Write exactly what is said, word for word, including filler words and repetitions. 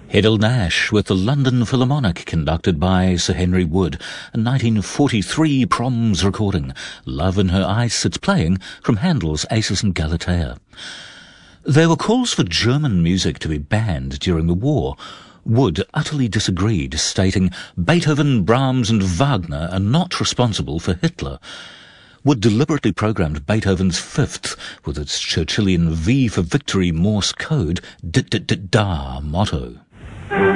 Hedel Nash with the London Philharmonic, conducted by Sir Henry Wood, a nineteen forty-three Proms recording. Love in Her Eyes sits playing from Handel's Acis and Galatea. There were calls for German music to be banned during the war. Wood utterly disagreed, stating, Beethoven, Brahms and Wagner are not responsible for Hitler. Wood deliberately programmed Beethoven's Fifth with its Churchillian V for Victory Morse code D-D-D-Da motto.